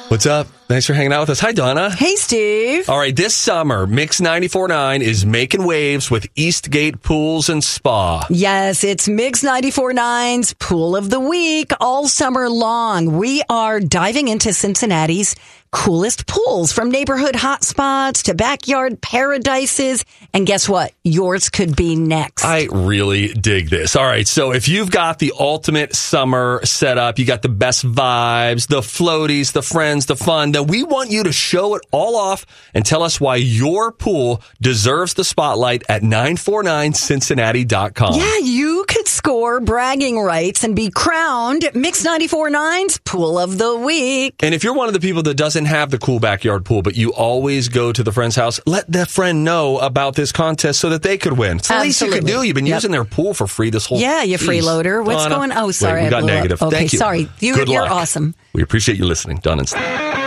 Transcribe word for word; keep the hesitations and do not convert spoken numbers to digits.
What's up? Thanks for hanging out with us. Hi, Donna. Hey, Steve. All right, this summer, Mix ninety-four point nine is making waves with Eastgate Pools and Spa. Yes, it's Mix ninety-four point nine's Pool of the Week all summer long. We are diving into Cincinnati's coolest pools, from neighborhood hotspots to backyard paradises. And guess what? Yours could be next. I really dig this. All right, so if you've got the ultimate summer setup, you got the best vibes, the floaties, the friends, the fun, then we want you to show it all off and tell us why your pool deserves the spotlight at nine four nine cincinnati dot com. Yeah, you could score bragging rights and be crowned Mix ninety-four point nine's Pool of the Week. And if you're one of the people that doesn't have the cool backyard pool, but you always go to the friend's house, let that friend know about this contest so that they could win. It's the least you could do. You've been yep. using their pool for free this whole Yeah, you Jeez. freeloader. What's Donna, going on? Oh, sorry. Wait, we got I blew negative. Up. Okay, Thank you. sorry. You, Good you're luck. awesome. We appreciate you listening. Done and Steve.